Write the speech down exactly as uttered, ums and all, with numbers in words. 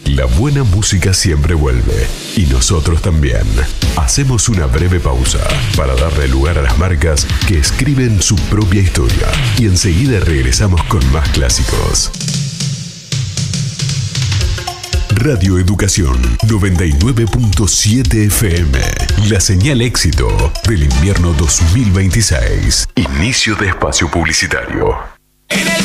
La buena música siempre vuelve, y nosotros también. Hacemos una breve pausa para darle lugar a las marcas que escriben su propia historia, y enseguida regresamos con más clásicos. Radio Educación noventa y nueve punto siete F M. La señal éxito del invierno dos mil veintiséis. Inicio de espacio publicitario. En el